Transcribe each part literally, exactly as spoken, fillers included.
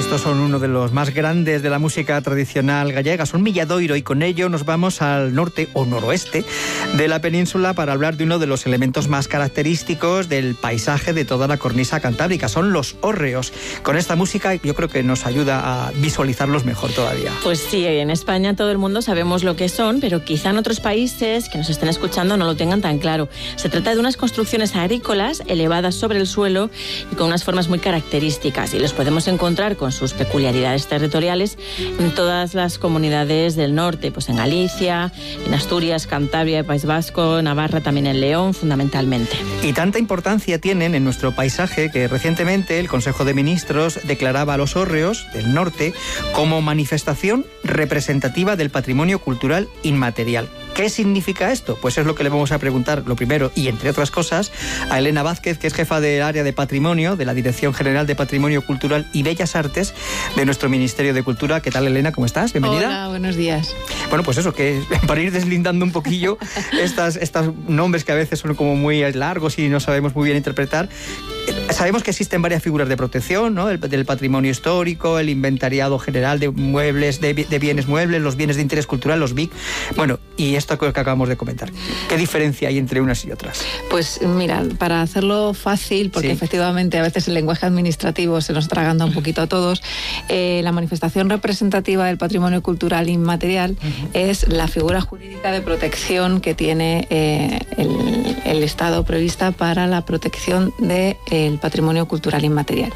Estos son uno de los más grandes de la música tradicional gallega, son Milladoiro, y con ello nos vamos al norte o noroeste de la península para hablar de uno de los elementos más característicos del paisaje de toda la cornisa cantábrica, son los hórreos. Con esta música yo creo que nos ayuda a visualizarlos mejor todavía. Pues sí, en España todo el mundo sabemos lo que son, pero quizá en otros países que nos estén escuchando no lo tengan tan claro. Se trata de unas construcciones agrícolas elevadas sobre el suelo y con unas formas muy características, y los podemos encontrar con sus peculiaridades territoriales en todas las comunidades del norte, pues en Galicia, en Asturias, Cantabria, País Vasco, Navarra, también en León, fundamentalmente. Y tanta importancia tienen en nuestro paisaje que recientemente el Consejo de Ministros declaraba a los hórreos del norte como manifestación representativa del patrimonio cultural inmaterial. ¿Qué significa esto? Pues es lo que le vamos a preguntar, lo primero, y entre otras cosas, a Elena Vázquez, que es jefa del área de patrimonio de la Dirección General de Patrimonio Cultural y Bellas Artes de nuestro Ministerio de Cultura. ¿Qué tal, Elena? ¿Cómo estás? Bienvenida. Hola, buenos días. Bueno, pues eso, que para ir deslindando un poquillo estas, estos nombres que a veces son como muy largos y no sabemos muy bien interpretar. Sabemos que existen varias figuras de protección, ¿no? El, del patrimonio histórico, el inventariado general de muebles, de, de bienes muebles, los bienes de interés cultural, los B I C. Bueno, y esto que acabamos de comentar. ¿Qué diferencia hay entre unas y otras? Pues mira, para hacerlo fácil, porque sí, efectivamente a veces el lenguaje administrativo se nos atraganta un poquito a todos, eh, la manifestación representativa del patrimonio cultural inmaterial uh-huh. es la figura jurídica de protección que tiene eh, el, el Estado prevista para la protección del de, patrimonio cultural inmaterial.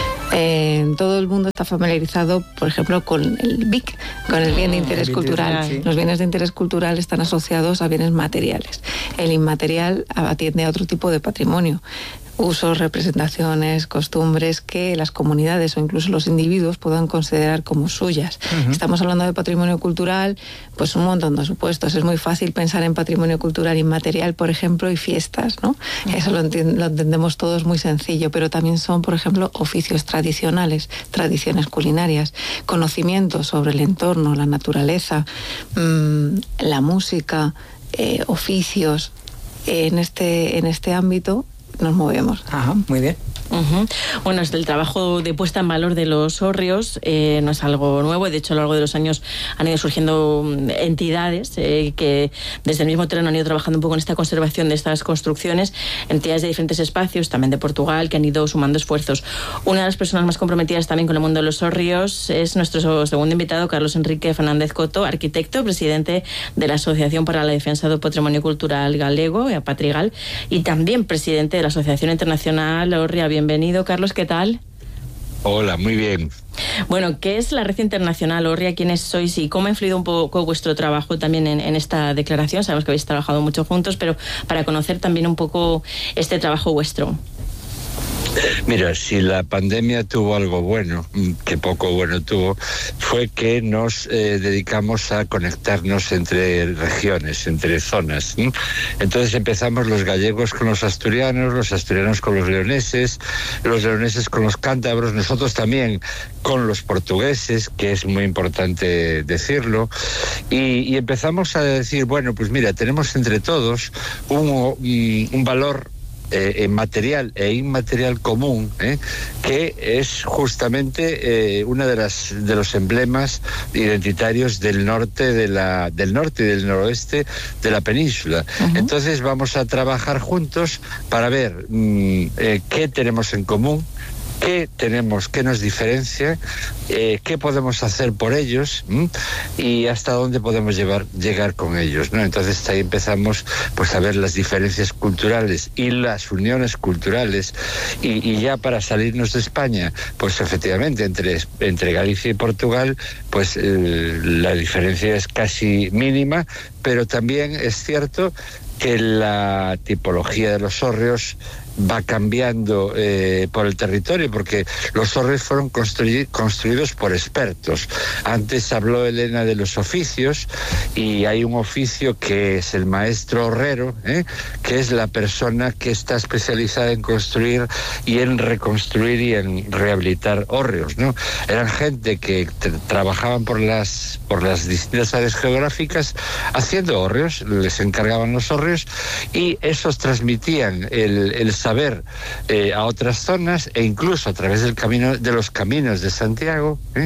Eh, todo el mundo está familiarizado, por ejemplo, con el B I C, con el bien de interés mm, cultural. Sí. Los bienes de interés cultural están asociados a bienes materiales. El inmaterial atiende a otro tipo de patrimonio. Usos, representaciones, costumbres que las comunidades o incluso los individuos puedan considerar como suyas. Uh-huh. Estamos hablando de patrimonio cultural, pues un montón de supuestos. Es muy fácil pensar en patrimonio cultural inmaterial, por ejemplo, y fiestas, ¿no? Uh-huh. Eso lo, enti- lo entendemos todos muy sencillo, pero también son, por ejemplo, oficios tradicionales, tradiciones culinarias, conocimientos sobre el entorno, la naturaleza, mmm, la música, eh, oficios. En este, en este ámbito nos movemos. Ajá, muy bien. Uh-huh. Bueno, es el trabajo de puesta en valor de los hórreos, eh, no es algo nuevo. De hecho, a lo largo de los años han ido surgiendo entidades eh, que desde el mismo terreno han ido trabajando un poco en esta conservación de estas construcciones, entidades de diferentes espacios, también de Portugal, que han ido sumando esfuerzos. Una de las personas más comprometidas también con el mundo de los hórreos es nuestro segundo invitado, Carlos Enrique Fernández Coto, arquitecto, presidente de la Asociación para la Defensa del Patrimonio Cultural Galego, Patrigal, y también presidente de la Asociación Internacional Hórrea. Bienvenido, Carlos, ¿qué tal? Hola, muy bien. Bueno, ¿qué es la Red Internacional Hórrea? ¿Quiénes sois y cómo ha influido un poco vuestro trabajo también en, en esta declaración? Sabemos que habéis trabajado mucho juntos, pero para conocer también un poco este trabajo vuestro. Mira, si la pandemia tuvo algo bueno, que poco bueno tuvo, fue que nos eh, dedicamos a conectarnos entre regiones, entre zonas. ¿sí? Entonces empezamos los gallegos con los asturianos, los asturianos con los leoneses, los leoneses con los cántabros, nosotros también con los portugueses, que es muy importante decirlo, y, y empezamos a decir, bueno, pues mira, tenemos entre todos un, un, un valor Eh, material e inmaterial común, eh, que es justamente eh, una de las de los emblemas identitarios del norte de la del norte y del noroeste de la península. Uh-huh. Entonces vamos a trabajar juntos para ver mm, eh, qué tenemos en común, qué tenemos, qué nos diferencia, eh, qué podemos hacer por ellos ¿m? y hasta dónde podemos llevar, llegar con ellos, ¿no? Entonces ahí empezamos pues a ver las diferencias culturales y las uniones culturales y, y ya para salirnos de España, pues efectivamente entre, entre Galicia y Portugal pues eh, la diferencia es casi mínima, pero también es cierto que la tipología de los hórreos va cambiando eh, por el territorio, porque los hórreos fueron construi- construidos por expertos. Antes habló Elena de los oficios, y hay un oficio que es el maestro horrero, ¿eh? que es la persona que está especializada en construir y en reconstruir y en rehabilitar hórreos, ¿no? Eran gente que t- trabajaban por las, por las distintas áreas geográficas haciendo hórreos, les encargaban los hórreos, y esos transmitían el, el saber eh, a otras zonas e incluso a través del camino, de los caminos de Santiago, ¿eh?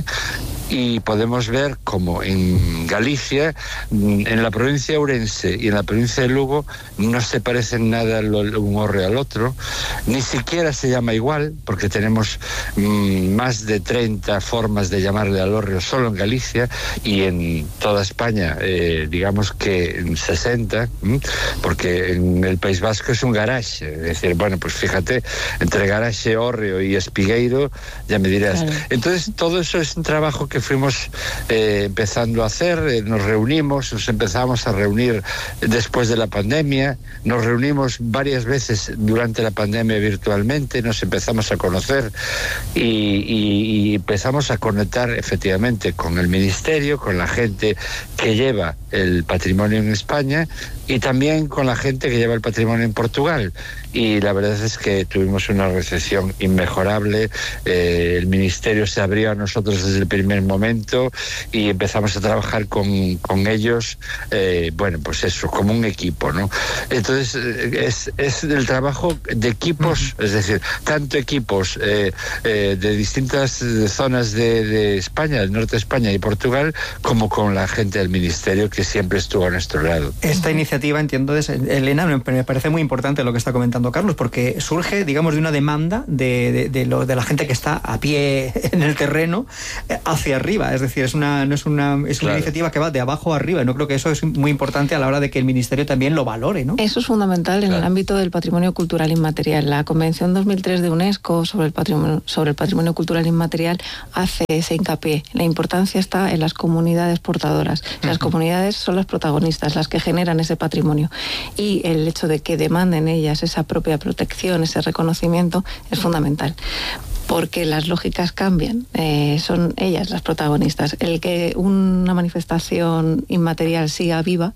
Y podemos ver como en Galicia, en la provincia de Ourense y en la provincia de Lugo no se parecen nada un hórreo al otro, ni siquiera se llama igual, porque tenemos mmm, más de treinta formas de llamarle al hórreo solo en Galicia, y en toda España eh, digamos que en sesenta, ¿m? Porque en el País Vasco es un garaxe, es decir, bueno, pues fíjate, entre garaxe, hórreo y espigueiro, ya me dirás. Claro. Entonces todo eso es un trabajo que fuimos eh, empezando a hacer, eh, nos reunimos, nos empezamos a reunir después de la pandemia, nos reunimos varias veces durante la pandemia virtualmente, nos empezamos a conocer y, y, y empezamos a conectar efectivamente con el Ministerio, con la gente que lleva el patrimonio en España y también con la gente que lleva el patrimonio en Portugal. Y la verdad es que tuvimos una recepción inmejorable, eh, el Ministerio se abrió a nosotros desde el primer momento y empezamos a trabajar con, con ellos, eh, bueno, pues eso, como un equipo, ¿no? Entonces, es, es el trabajo de equipos, es decir, tanto equipos eh, eh, de distintas zonas de, de España, del norte de España y Portugal, como con la gente del Ministerio que siempre estuvo a nuestro lado. Esta iniciativa, entiendo, Elena, me parece muy importante lo que está comentando Carlos, porque surge, digamos, de una demanda de, de, de, lo, de la gente que está a pie en el terreno hacia arriba. Es decir, es una, no es una, es una claro. iniciativa que va de abajo a arriba. No creo que eso es muy importante a la hora de que el Ministerio también lo valore, ¿no? Eso es fundamental en claro. el ámbito del patrimonio cultural inmaterial. La Convención dos mil tres de UNESCO sobre el patrimonio, sobre el patrimonio cultural inmaterial hace ese hincapié. La importancia está en las comunidades portadoras. Uh-huh. Las comunidades son las protagonistas, las que generan ese patrimonio. Y el hecho de que demanden ellas esa propia protección, ese reconocimiento, es fundamental. Porque las lógicas cambian, eh, son ellas las protagonistas. El que una manifestación inmaterial siga viva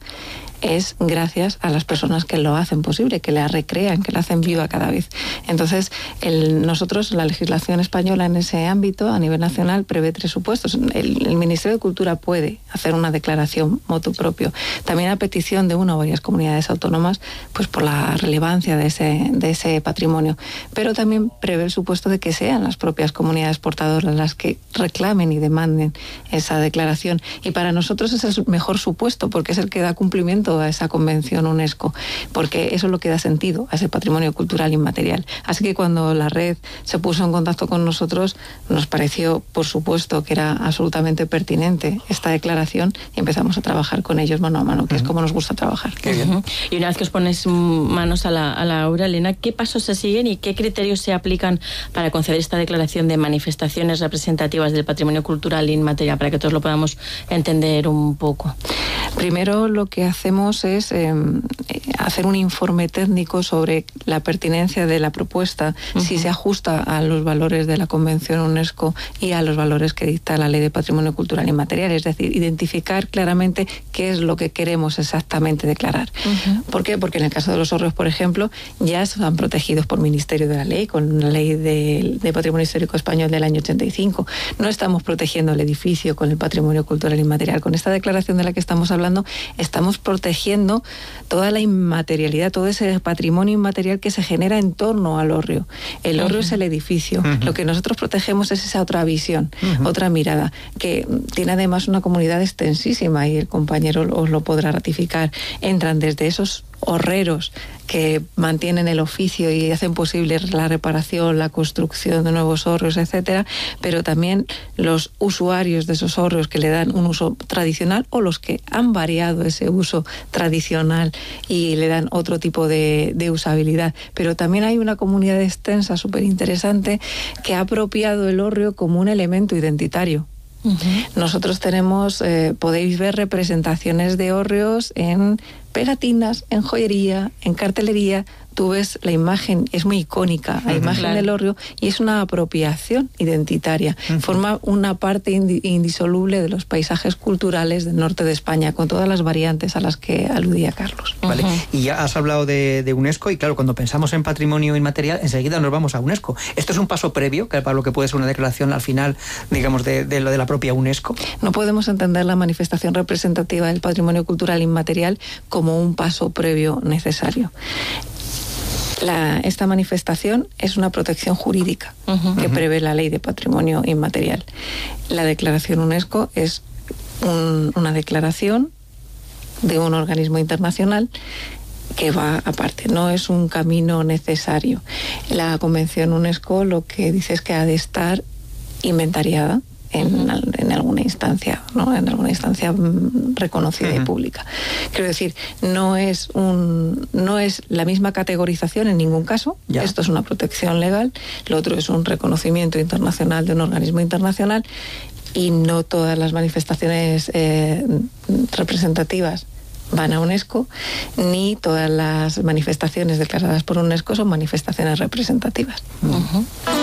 es gracias a las personas que lo hacen posible, que la recrean, que la hacen viva cada vez. Entonces, el, nosotros, la legislación española en ese ámbito, a nivel nacional, prevé tres supuestos. El, el Ministerio de Cultura puede hacer una declaración motu propio. También a petición de una o varias comunidades autónomas, pues por la relevancia de ese, de ese patrimonio. Pero también prevé el supuesto de que sean las propias comunidades portadoras las que reclamen y demanden esa declaración. Y para nosotros ese es el mejor supuesto, porque es el que da cumplimiento a esa convención UNESCO, porque eso es lo que da sentido a ese patrimonio cultural inmaterial. Así que cuando la red se puso en contacto con nosotros, nos pareció, por supuesto, que era absolutamente pertinente esta declaración y empezamos a trabajar con ellos mano a mano, que uh-huh. es como nos gusta trabajar. Qué bien. Uh-huh. Y una vez que os ponéis manos a la, a la obra, Elena, ¿qué pasos se siguen y qué criterios se aplican para conceder esta declaración de manifestaciones representativas del patrimonio cultural inmaterial, para que todos lo podamos entender un poco? Primero, lo que hacemos es eh, hacer un informe técnico sobre la pertinencia de la propuesta, uh-huh. si se ajusta a los valores de la Convención UNESCO y a los valores que dicta la Ley de Patrimonio Cultural Inmaterial, es decir, identificar claramente qué es lo que queremos exactamente declarar. Uh-huh. ¿Por qué? Porque en el caso de los hórreos, por ejemplo, ya están protegidos por Ministerio de la Ley, con la Ley de, de Patrimonio Histórico Español del año ochenta y cinco. No estamos protegiendo el edificio con el patrimonio cultural inmaterial. Con esta declaración de la que estamos hablando, estamos protegiendo toda la inmaterialidad, todo ese patrimonio inmaterial que se genera en torno al hórreo. El hórreo uh-huh. es el edificio. Uh-huh. Lo que nosotros protegemos es esa otra visión, uh-huh. otra mirada, que tiene además una comunidad extensísima y el compañero os lo podrá ratificar. Entran desde esos horreros que mantienen el oficio y hacen posible la reparación, la construcción de nuevos hórreos, etcétera, pero también los usuarios de esos hórreos que le dan un uso tradicional o los que han variado ese uso tradicional y le dan otro tipo de, de usabilidad. Pero también hay una comunidad extensa súper interesante que ha apropiado el hórreo como un elemento identitario. Uh-huh. Nosotros tenemos, eh, podéis ver representaciones de hórreos en pegatinas, en joyería, en cartelería. Tú ves la imagen, es muy icónica, la uh-huh, imagen claro. del hórreo, y es una apropiación identitaria. Uh-huh. Forma una parte indi- indisoluble de los paisajes culturales del norte de España, con todas las variantes a las que aludía Carlos. Vale. Uh-huh. Y ya has hablado de, de UNESCO, y claro, cuando pensamos en patrimonio inmaterial, enseguida nos vamos a UNESCO. ¿Esto es un paso previo para lo que puede ser una declaración al final, digamos, de, de lo de la propia UNESCO? No podemos entender la manifestación representativa del patrimonio cultural inmaterial como un paso previo necesario. La, esta manifestación es una protección jurídica uh-huh. que prevé la Ley de Patrimonio Inmaterial. La declaración UNESCO es un, una declaración de un organismo internacional que va aparte, no es un camino necesario. La Convención UNESCO lo que dice es que ha de estar inventariada en, en alguna instancia, ¿no? En alguna instancia reconocida uh-huh. y pública. Quiero decir, no es un no es la misma categorización en ningún caso. Ya. Esto es una protección legal, lo otro es un reconocimiento internacional de un organismo internacional, y no todas las manifestaciones eh, representativas van a UNESCO, ni todas las manifestaciones declaradas por UNESCO son manifestaciones representativas. Uh-huh.